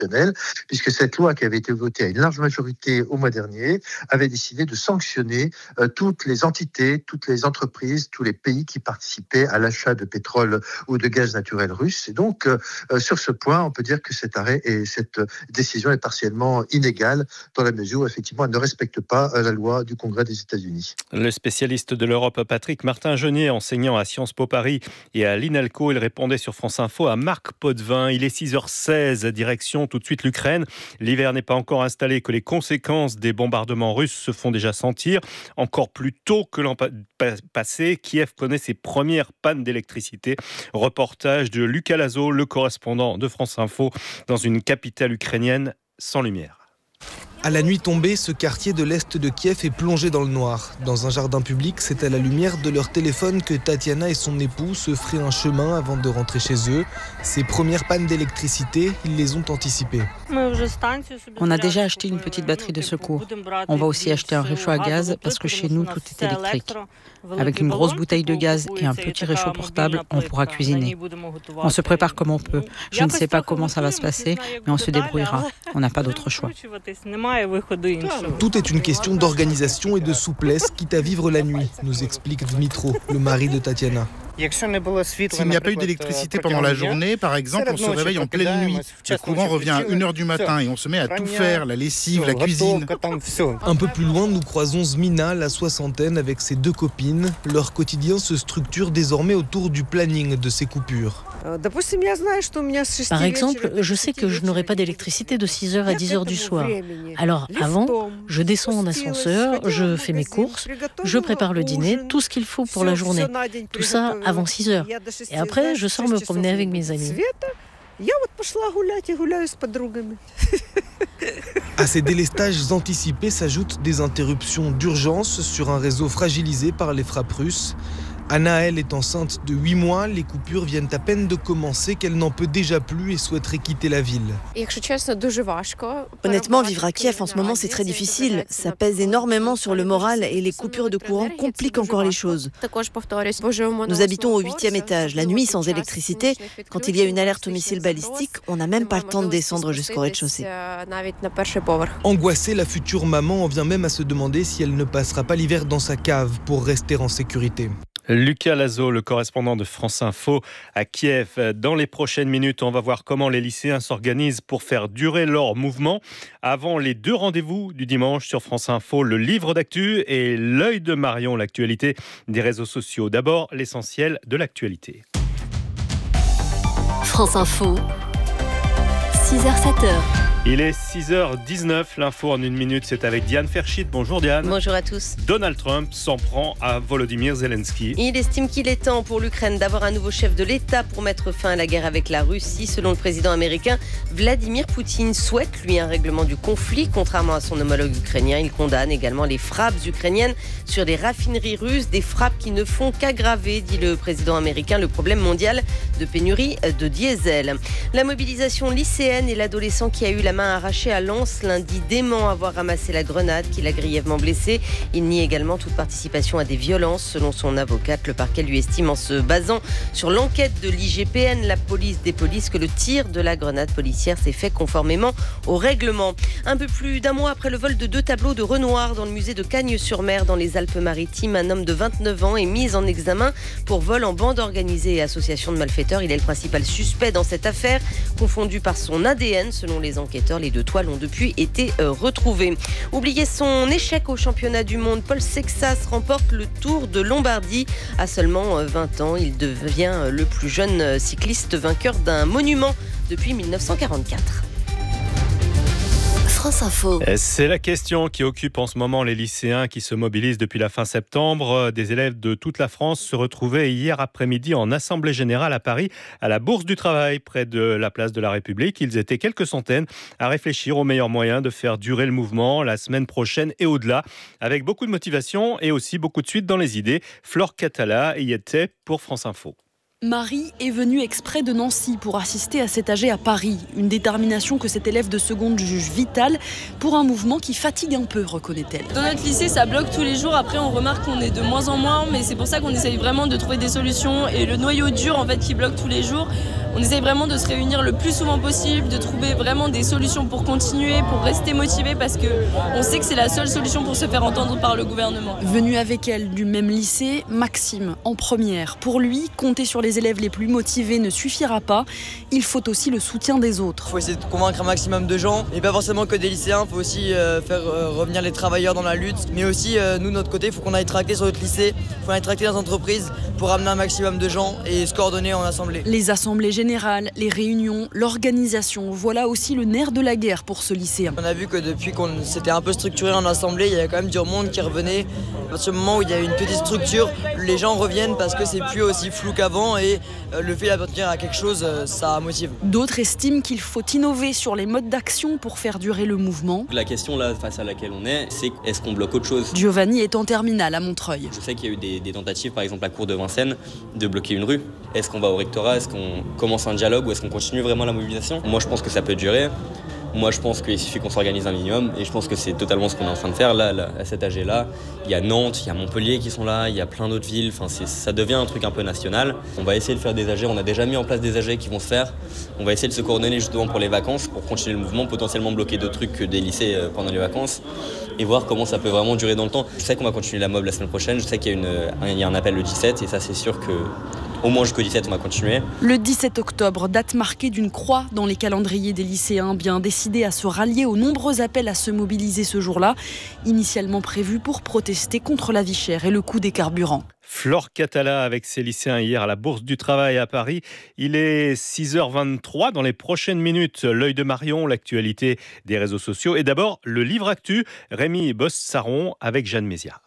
constitutionnel, puisque cette loi qui avait été votée à une large majorité au mois dernier avait décidé de sanctionner toutes les entités, toutes les entreprises, tous les pays qui participaient à l'achat de pétrole ou de gaz naturel russe. Et donc, sur ce point, on peut dire que cet arrêt et cette décision est partiellement inégale dans la mesure où, effectivement, elle ne respecte pas la loi du Congrès des États-Unis. Le spécialiste de l'Europe, Patrick Martin-Genier, enseignant à Sciences Po Paris et à l'INALCO, il répondait sur France Info à Marc Potvin. Il est 6h16, direction tout de suite l'Ukraine. L'hiver n'est pas encore installé, que les conséquences des bombardements russes se font déjà sentir. Encore plus tôt que l'an passé, Kiev connaît ses premières pannes d'électricité. Reportage de Lucas Lazo, le correspondant de France Info, dans une capitale ukrainienne sans lumière. À la nuit tombée, ce quartier de l'est de Kiev est plongé dans le noir. Dans un jardin public, c'est à la lumière de leur téléphone que Tatiana et son époux se feraient un chemin avant de rentrer chez eux. Ces premières pannes d'électricité, ils les ont anticipées. On a déjà acheté une petite batterie de secours. On va aussi acheter un réchaud à gaz parce que chez nous, tout est électrique. Avec une grosse bouteille de gaz et un petit réchaud portable, on pourra cuisiner. On se prépare comme on peut. Je ne sais pas comment ça va se passer, mais on se débrouillera. On n'a pas d'autre choix. Tout est une question d'organisation et de souplesse, quitte à vivre la nuit, nous explique Dmitro, le mari de Tatiana. S'il n'y a pas eu d'électricité pendant la journée, par exemple, on se réveille en pleine nuit. Le courant revient à 1h du matin et on se met à tout faire, la lessive, la cuisine. Un peu plus loin, nous croisons Zmina, la soixantaine, avec ses deux copines. Leur quotidien se structure désormais autour du planning de ces coupures. Par exemple, je sais que je n'aurai pas d'électricité de 6h à 10h du soir. Alors avant, je descends en ascenseur, je fais mes courses, je prépare le dîner, tout ce qu'il faut pour la journée. Tout ça avant 6h. Et après, je sors me promener avec mes amis. À ces délestages anticipés s'ajoutent des interruptions d'urgence sur un réseau fragilisé par les frappes russes. Anna, elle, est enceinte de 8 mois. Les coupures viennent à peine de commencer, qu'elle n'en peut déjà plus et souhaiterait quitter la ville. Honnêtement, vivre à Kiev en ce moment, c'est très difficile. Ça pèse énormément sur le moral et les coupures de courant compliquent encore les choses. Nous habitons au 8e étage. La nuit, sans électricité, quand il y a une alerte au missile balistique, on n'a même pas le temps de descendre jusqu'au rez-de-chaussée. Angoissée, la future maman en vient même à se demander si elle ne passera pas l'hiver dans sa cave pour rester en sécurité. Lucas Lazo, le correspondant de France Info à Kiev. Dans les prochaines minutes, on va voir comment les lycéens s'organisent pour faire durer leur mouvement. Avant les 2 rendez-vous du dimanche sur France Info, le livre d'actu et l'œil de Marion, l'actualité des réseaux sociaux. D'abord, l'essentiel de l'actualité. France Info, 6h-7h. Il est 6h19, l'info en 1 minute, c'est avec Diane Ferchit. Bonjour Diane. Bonjour à tous. Donald Trump s'en prend à Volodymyr Zelensky. Il estime qu'il est temps pour l'Ukraine d'avoir un nouveau chef de l'État pour mettre fin à la guerre avec la Russie. Selon le président américain, Vladimir Poutine souhaite, lui, un règlement du conflit. Contrairement à son homologue ukrainien, il condamne également les frappes ukrainiennes sur les raffineries russes, des frappes qui ne font qu'aggraver, dit le président américain, le problème mondial de pénurie de diesel. La mobilisation lycéenne et l'adolescent qui a eu la main arrachée à Lens lundi, dément avoir ramassé la grenade qui l'a grièvement blessé. Il nie également toute participation à des violences. Selon son avocate, le parquet lui estime, en se basant sur l'enquête de l'IGPN, la police des polices, que le tir de la grenade policière s'est fait conformément au règlement. Un peu plus d'1 mois après le vol de 2 tableaux de Renoir dans le musée de Cagnes-sur-Mer dans les Alpes-Maritimes, un homme de 29 ans est mis en examen pour vol en bande organisée et association de malfaiteurs. Il est le principal suspect dans cette affaire, confondu par son ADN selon les enquêteurs. Les 2 toiles ont depuis été retrouvées. Oubliez son échec au championnat du monde, Paul Sexas remporte le Tour de Lombardie. À seulement 20 ans, il devient le plus jeune cycliste vainqueur d'un monument depuis 1944. France Info. C'est la question qui occupe en ce moment les lycéens qui se mobilisent depuis la fin septembre. Des élèves de toute la France se retrouvaient hier après-midi en assemblée générale à Paris, à la Bourse du Travail, près de la place de la République. Ils étaient quelques centaines à réfléchir aux meilleurs moyens de faire durer le mouvement la semaine prochaine et au-delà, avec beaucoup de motivation et aussi beaucoup de suite dans les idées. Flore Catala y était pour France Info. Marie est venue exprès de Nancy pour assister à cet AG à Paris. Une détermination que cette élève de seconde juge vitale pour un mouvement qui fatigue un peu, reconnaît-elle. Dans notre lycée, ça bloque tous les jours. Après, on remarque qu'on est de moins en moins, mais c'est pour ça qu'on essaye vraiment de trouver des solutions. Et le noyau dur, en fait, qui bloque tous les jours, On essaye vraiment de se réunir le plus souvent possible, de trouver vraiment des solutions pour continuer, pour rester motivé, parce qu'on sait que c'est la seule solution pour se faire entendre par le gouvernement. Venu avec elle du même lycée, Maxime, en première. Pour lui, compter sur les élèves les plus motivés ne suffira pas. Il faut aussi le soutien des autres. Il faut essayer de convaincre un maximum de gens, et pas forcément que des lycéens. Il faut aussi faire revenir les travailleurs dans la lutte. Mais aussi, nous, de notre côté, il faut qu'on aille tracter sur notre lycée, il faut aller tracter dans les entreprises pour ramener un maximum de gens et se coordonner en assemblée. Les assemblées générales, les réunions, l'organisation, voilà aussi le nerf de la guerre pour ce lycéen. On a vu que depuis qu'on s'était un peu structuré en assemblée, il y a quand même du monde qui revenait. À partir du moment où il y a une petite structure, les gens reviennent parce que c'est plus aussi flou qu'avant et le fait d'appartenir à quelque chose, ça motive. D'autres estiment qu'il faut innover sur les modes d'action pour faire durer le mouvement. La question là, face à laquelle on est, c'est est-ce qu'on bloque autre chose ? Giovanni est en terminale à Montreuil. Je sais qu'il y a eu des tentatives, par exemple à Cour de Vincennes, de bloquer une rue. Est-ce qu'on va au rectorat ? Est-ce qu'on commence un dialogue ou est-ce qu'on continue vraiment la mobilisation ? Moi je pense que ça peut durer. Moi je pense qu'il suffit qu'on s'organise un minimum et je pense que c'est totalement ce qu'on est en train de faire là à cet âge-là. Il y a Nantes, il y a Montpellier qui sont là, il y a plein d'autres villes, ça devient un truc un peu national. On va essayer de faire des AG, on a déjà mis en place des AG qui vont se faire. On va essayer de se coordonner justement pour les vacances, pour continuer le mouvement, potentiellement bloquer d'autres trucs que des lycées pendant les vacances et voir comment ça peut vraiment durer dans le temps. Je sais qu'on va continuer la mob la semaine prochaine, je sais qu'il y a un appel le 17 et ça c'est sûr que au moins jusqu'au 17, on va continuer. Le 17 octobre, date marquée d'une croix dans les calendriers des lycéens, bien décidés à se rallier aux nombreux appels à se mobiliser ce jour-là, initialement prévus pour protester contre la vie chère et le coût des carburants. Flore Catala avec ses lycéens hier à la Bourse du Travail à Paris. Il est 6h23. Dans les prochaines minutes, l'œil de Marion, l'actualité des réseaux sociaux. Et d'abord, le livre actu, Rémi Bost-Saron avec Jeanne Mézia.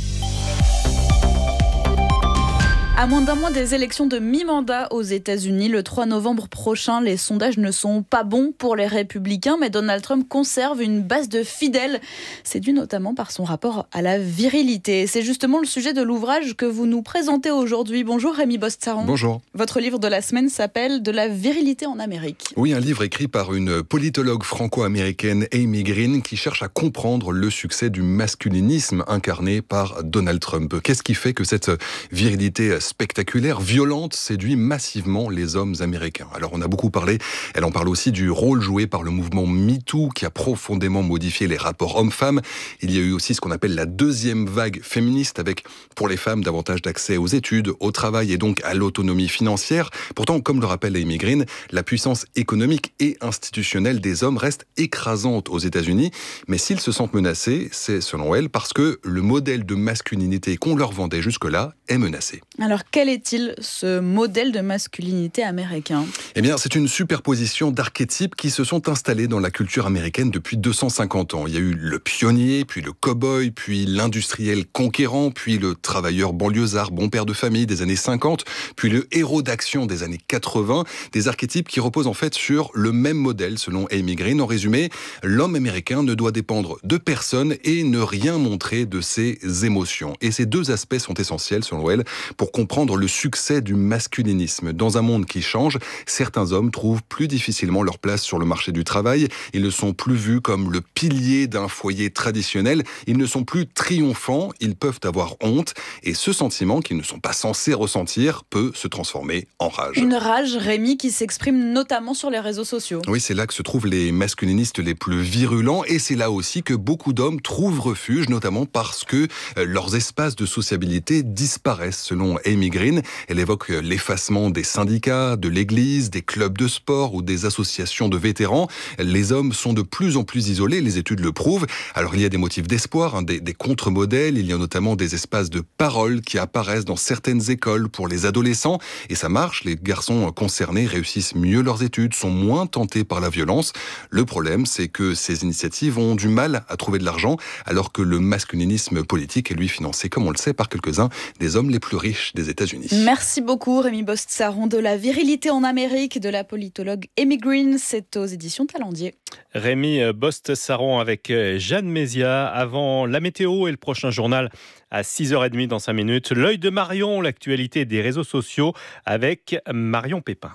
À moins d'un mois des élections de mi-mandat aux États-Unis, le 3 novembre prochain, les sondages ne sont pas bons pour les républicains, mais Donald Trump conserve une base de fidèles. C'est dû notamment par son rapport à la virilité. C'est justement le sujet de l'ouvrage que vous nous présentez aujourd'hui. Bonjour Rémi Bost-Saron. Bonjour. Votre livre de la semaine s'appelle « De la virilité en Amérique ». Oui, un livre écrit par une politologue franco-américaine, Amy Green, qui cherche à comprendre le succès du masculinisme incarné par Donald Trump. Qu'est-ce qui fait que cette virilité spectaculaire, violente, séduit massivement les hommes américains. Alors on a beaucoup parlé, elle en parle aussi du rôle joué par le mouvement MeToo qui a profondément modifié les rapports hommes-femmes. Il y a eu aussi ce qu'on appelle la deuxième vague féministe avec, pour les femmes, davantage d'accès aux études, au travail et donc à l'autonomie financière. Pourtant, comme le rappelle Amy Green, la puissance économique et institutionnelle des hommes reste écrasante aux États-Unis. Mais s'ils se sentent menacés, c'est selon elle parce que le modèle de masculinité qu'on leur vendait jusque-là est menacé. Alors, quel est-il, ce modèle de masculinité américain ? Eh bien, c'est une superposition d'archétypes qui se sont installés dans la culture américaine depuis 250 ans. Il y a eu le pionnier, puis le cow-boy, puis l'industriel conquérant, puis le travailleur banlieusard, bon père de famille des années 50, puis le héros d'action des années 80. Des archétypes qui reposent en fait sur le même modèle, selon Amy Green. En résumé, l'homme américain ne doit dépendre de personne et ne rien montrer de ses émotions. Et ces deux aspects sont essentiels, selon elle, pour comprendre le succès du masculinisme. Dans un monde qui change, certains hommes trouvent plus difficilement leur place sur le marché du travail. Ils ne sont plus vus comme le pilier d'un foyer traditionnel. Ils ne sont plus triomphants. Ils peuvent avoir honte. Et ce sentiment qu'ils ne sont pas censés ressentir peut se transformer en rage. Une rage, Rémi, qui s'exprime notamment sur les réseaux sociaux. Oui, c'est là que se trouvent les masculinistes les plus virulents. Et c'est là aussi que beaucoup d'hommes trouvent refuge, notamment parce que leurs espaces de sociabilité disparaissent, selon Amy Green. Elle évoque l'effacement des syndicats, de l'église, des clubs de sport ou des associations de vétérans. Les hommes sont de plus en plus isolés, les études le prouvent. Alors il y a des motifs d'espoir, des contre-modèles, il y a notamment des espaces de parole qui apparaissent dans certaines écoles pour les adolescents. Et ça marche, les garçons concernés réussissent mieux leurs études, sont moins tentés par la violence. Le problème, c'est que ces initiatives ont du mal à trouver de l'argent, alors que le masculinisme politique est lui financé, comme on le sait, par quelques-uns des hommes les plus riches des États-Unis. Merci beaucoup Rémi Bost-Saron. De la virilité en Amérique, de la politologue Amy Green, c'est aux éditions Talendier. Rémi Bost-Saron avec Jeanne Mézia. Avant la météo et le prochain journal à 6h30 dans 5 minutes. L'œil de Marion, l'actualité des réseaux sociaux avec Marion Pépin.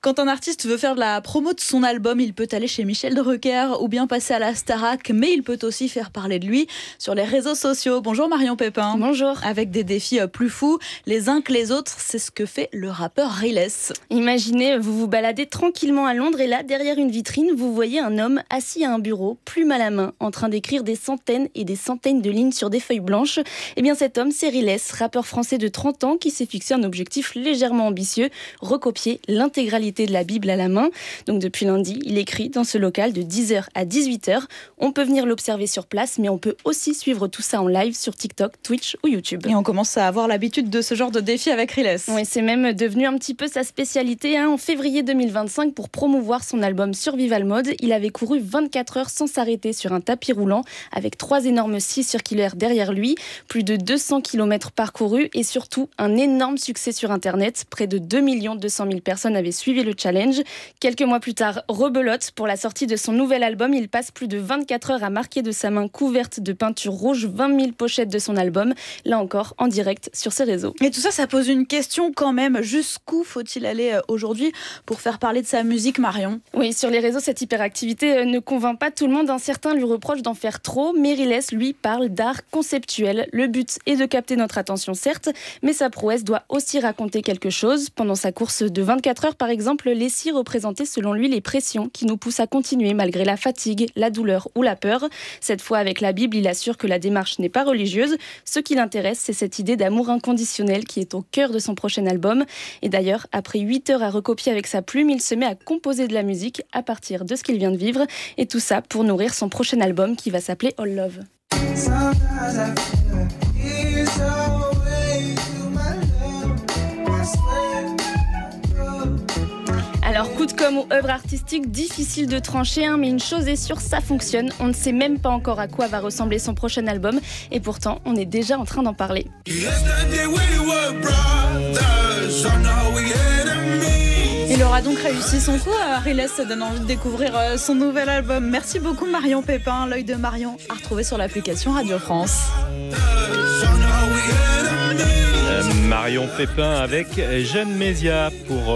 Quand un artiste veut faire de la promo de son album, il peut aller chez Michel Drucker ou bien passer à la Starac, mais il peut aussi faire parler de lui sur les réseaux sociaux. Bonjour Marion Pépin. Bonjour. Avec des défis plus fous les uns que les autres, c'est ce que fait le rappeur Riles. Imaginez, vous vous baladez tranquillement à Londres et là, derrière une vitrine, vous voyez un homme assis à un bureau, plume à la main, en train d'écrire des centaines et des centaines de lignes sur des feuilles blanches. Eh bien cet homme, c'est Riles, rappeur français de 30 ans qui s'est fixé un objectif légèrement ambitieux, recopier l'intégralité de la Bible à la main. Donc depuis lundi, il écrit dans ce local de 10h à 18h. On peut venir l'observer sur place, mais on peut aussi suivre tout ça en live sur TikTok, Twitch ou YouTube. Et on commence à avoir l'habitude de ce genre de défi avec Riles. Oui, c'est même devenu un petit peu sa spécialité. En février 2025, pour promouvoir son album Survival Mode, il avait couru 24 heures sans s'arrêter sur un tapis roulant avec 3 énormes scies circulaires derrière lui, plus de 200 km parcourus et surtout un énorme succès sur Internet. Près de 2 200 000 personnes avaient suivi le challenge. Quelques mois plus tard, rebelote, pour la sortie de son nouvel album, il passe plus de 24 heures à marquer de sa main couverte de peinture rouge 20 000 pochettes de son album, là encore en direct sur ses réseaux. Et tout ça, ça pose une question quand même. Jusqu'où faut-il aller aujourd'hui pour faire parler de sa musique, Marion ? Oui, sur les réseaux, cette hyperactivité ne convainc pas tout le monde. Certains lui reprochent d'en faire trop, mais Riles, lui, parle d'art conceptuel. Le but est de capter notre attention, certes, mais sa prouesse doit aussi raconter quelque chose. Pendant sa course de 24 heures, par exemple, les scies représentaient selon lui les pressions qui nous poussent à continuer malgré la fatigue, la douleur ou la peur. Cette fois, avec la Bible, il assure que la démarche n'est pas religieuse. Ce qui l'intéresse, c'est cette idée d'amour inconditionnel qui est au cœur de son prochain album. Et d'ailleurs, après 8 heures à recopier avec sa plume, il se met à composer de la musique à partir de ce qu'il vient de vivre. Et tout ça pour nourrir son prochain album qui va s'appeler All Love. Alors, coup de com' ou œuvre artistique, difficile de trancher, mais une chose est sûre, ça fonctionne. On ne sait même pas encore à quoi va ressembler son prochain album, et pourtant, on est déjà en train d'en parler. Il aura donc réussi son coup. Riles, ça donne envie de découvrir son nouvel album. Merci beaucoup Marion Pépin. L'œil de Marion à retrouver sur l'application Radio France. Marion Pépin avec Jeanne Mézia pour